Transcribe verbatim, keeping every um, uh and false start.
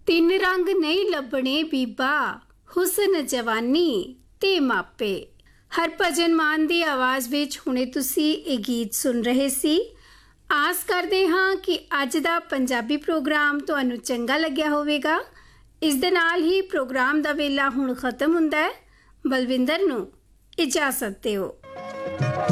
ਤਿੰਨ ਰੰਗ ਨਹੀਂ ਲੱਭਣੇ ਬੀਬਾ, ਹੁਸਨ ਜਵਾਨੀ ਤੇ ਮਾਪੇ। ਹਰਭਜਨ ਮਾਨ ਦੀ ਆਵਾਜ਼ ਵਿੱਚ ਹੁਣੇ ਤੁਸੀਂ ਇਹ ਗੀਤ ਸੁਣ ਰਹੇ ਸੀ। ਆਸ ਕਰਦੇ ਹਾਂ ਕਿ ਅੱਜ ਦਾ ਪੰਜਾਬੀ ਪ੍ਰੋਗਰਾਮ ਤੁਹਾਨੂੰ ਚੰਗਾ ਲੱਗਿਆ ਹੋਵੇਗਾ। ਇਸ ਦੇ ਨਾਲ ਹੀ ਪ੍ਰੋਗਰਾਮ ਦਾ ਵੇਲਾ ਹੁਣ ਖਤਮ ਹੁੰਦਾ ਹੈ। ਬਲਵਿੰਦਰ ਨੂੰ ਇਜਾਜ਼ਤ ਦਿਓ।